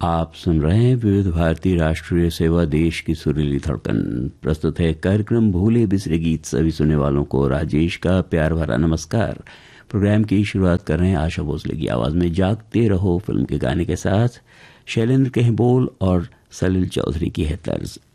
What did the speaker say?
आप सुन रहे हैं विविध भारती राष्ट्रीय सेवा, देश की सुरीली धड़कन। प्रस्तुत है कार्यक्रम भूले बिसरे गीत। सभी सुनने वालों को राजेश का प्यार भरा नमस्कार। प्रोग्राम की शुरुआत कर रहे हैं आशा भोसले की आवाज में जागते रहो फिल्म के गाने के साथ। शैलेंद्र के हैं बोल और सलील चौधरी की है तर्ज।